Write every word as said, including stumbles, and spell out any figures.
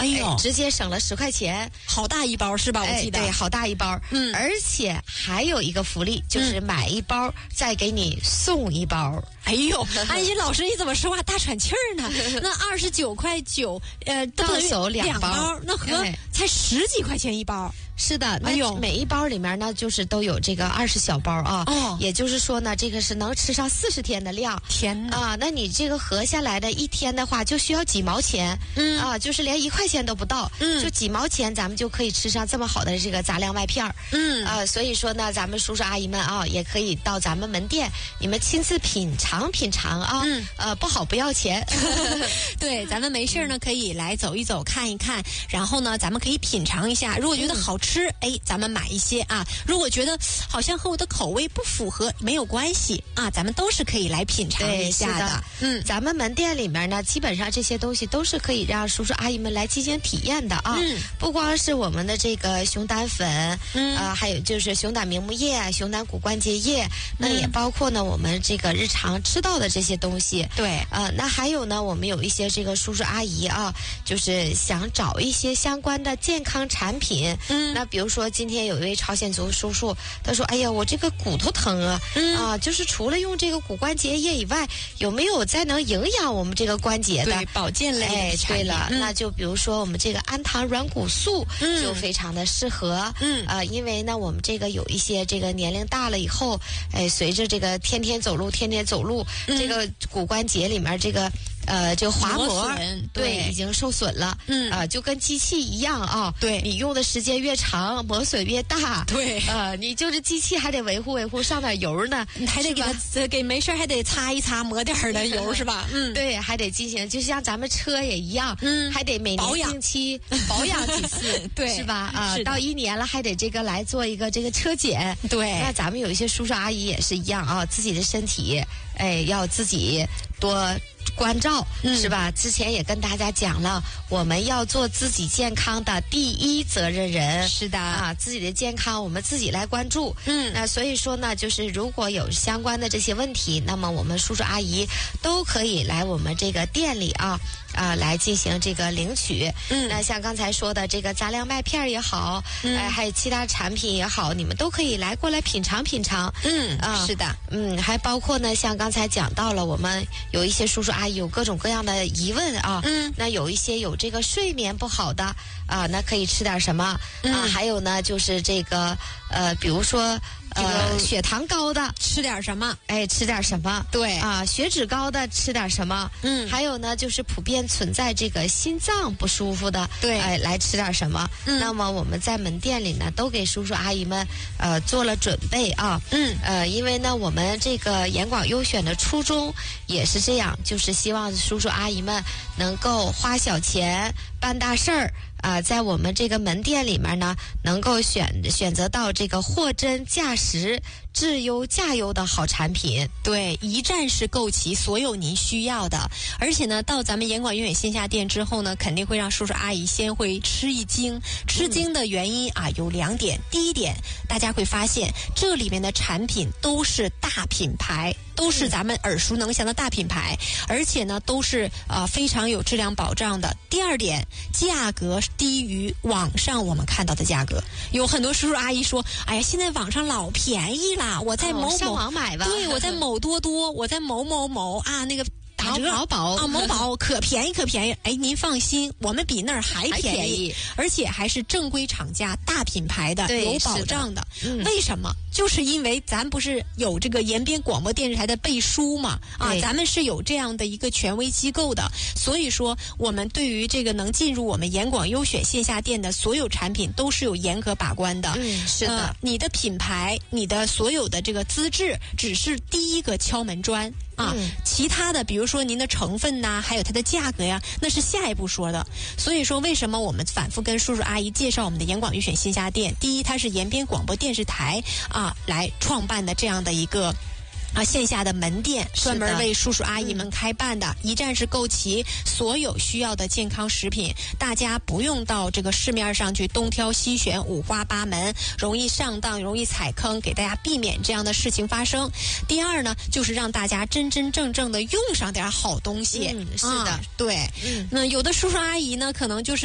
哎呦， 哎、直接省了十块钱， 好大一包是吧？我记得， 哎、对，好大一包。 嗯， 而且还有一个福利，就是买一包、嗯、再给你送一包。 哎呦，安心老师，你怎么说话大喘气儿呢？那二十九块九，呃， 到手两包， 包那合才十几块钱一包。 是的，那每一包里面呢，就是都有这个二十小包啊。 哦， 也就是说呢，这个是能吃上四十天的量。 天哪！ 啊，那你这个合下来的一天的话，就需要几毛钱。 嗯啊，就是连一块钱都不到。 嗯， 就几毛钱，咱们就可以吃上这么好的这个杂粮麦片儿。 嗯啊，所以说呢，咱们叔叔阿姨们啊，也可以到咱们门店，你们亲自品尝品尝啊。 嗯， 呃，不好不要钱。 对，咱们没事呢，可以来走一走，看一看，然后呢，咱们可以品尝一下。如果觉得好吃，哎、嗯，咱们买一些啊。如果觉得好像和我的口味不符合，没有关系啊，咱们都是可以来品尝一下的。 嗯，咱们门店里面呢，基本上这些东西都是可以让叔叔阿姨们来进行体验的啊。 嗯， 不光是我们的这个熊胆粉， 嗯， 呃，还有就是熊胆明目液、熊胆骨关节液，那也包括呢我们这个日常吃到的这些东西。 对， 呃，那还有呢，我们有一些这个叔叔阿姨啊，就是想找一些相关的健康产品。 嗯， 那比如说今天有一位朝鲜族叔叔，他说：“哎呀，我这个骨头疼啊， 嗯、 啊，就是除了用这个骨关节液以外，有没有再能营养我们这个关节的对保健类的产品？” 哎，对了，嗯、那就比如说我们这个氨糖软骨素就非常的适合。 嗯， 啊、呃，因为呢，我们这个有一些这个年龄大了以后，哎，随着这个天天走路，天天走路， 嗯、 这个骨关节里面这个。呃，这个滑膜对已经受损了， 嗯啊、呃，就跟机器一样啊， 对， 你用的时间越长，磨损越大， 对， 呃，你就是机器还得维护维护，上点油呢， 你还得给它给没事还得擦一擦，抹点的油是吧？嗯， 对，还得进行，就像咱们车也一样， 嗯， 还得每年定期保养几次， 对， 是吧？啊、呃，到一年了还得这个来做一个这个车检， 对。 那咱们有一些叔叔阿姨也是一样啊，自己的身体，哎，要自己多。关照、 嗯、 是吧？之前也跟大家讲了，我们要做自己健康的第一责任人。 是的啊，自己的健康我们自己来关注。 嗯， 那所以说呢，就是如果有相关的这些问题，那么我们叔叔阿姨都可以来我们这个店里啊啊、呃、来进行这个领取。 嗯， 那像刚才说的这个杂粮麦片也好， 嗯， 呃，还有其他产品也好，你们都可以来过来品尝品尝。 嗯啊、 呃，是的， 嗯，还包括呢，像刚才讲到了，我们有一些叔叔阿姨有各种各样的疑问啊， 嗯， 那有一些有这个睡眠不好的啊，那可以吃点什么、 嗯、 啊？还有呢，就是这个呃，比如说呃，血糖高的吃点什么？ 哎，吃点什么？ 对啊，血脂高的吃点什么？ 嗯， 还有呢，就是普遍存在这个心脏不舒服的， 对， 哎，来吃点什么？ 嗯， 那么我们在门店里呢，都给叔叔阿姨们呃做了准备啊， 嗯， 呃，因为呢，我们这个严广优选的初衷也是这样，就是希望叔叔阿姨们能够花小钱办大事儿。啊、呃，在我们这个门店里面呢，能够选选择到这个货真价实、质优价优的好产品。 对，一站式购齐所有您需要的。而且呢，到咱们严广优选线下店之后呢，肯定会让叔叔阿姨先会吃一惊。吃惊的原因啊、嗯、有两点。第一点，大家会发现这里面的产品都是大品牌。都是咱们耳熟能详的大品牌，而且呢都是啊、呃、非常有质量保障的。第二点，价格低于网上我们看到的价格。有很多叔叔阿姨说：“哎呀，现在网上老便宜啦，我在某某、 哦、上网买吧。” 对，我在某多多，我在某某某啊那个。打折某宝啊，某宝可便宜可便宜！哎，您放心，我们比那儿还便宜， 便宜而且还是正规厂家、大品牌的，有保障的。 的嗯、 为什么？就是因为咱不是有这个延边广播电视台的背书嘛？啊，咱们是有这样的一个权威机构的，所以说我们对于这个能进入我们严广优选线下店的所有产品都是有严格把关的。 嗯，是的， 呃、你的品牌、你的所有的这个资质，只是第一个敲门砖。啊， 嗯、 其他的，比如说您的成分呐、啊，还有它的价格呀，那是下一步说的。所以说，为什么我们反复跟叔叔阿姨介绍我们的严广优选线下店？第一，它是延边广播电视台啊来创办的这样的一个。啊，线下的门店专门为叔叔阿姨们开办的，一站式购齐所有需要的健康食品，大家不用到这个市面上去东挑西选，五花八门，容易上当，容易踩坑，给大家避免这样的事情发生。第二呢，就是让大家真真正正的用上点好东西。 嗯，是的， 啊、对。嗯，那有的叔叔阿姨呢，可能就是。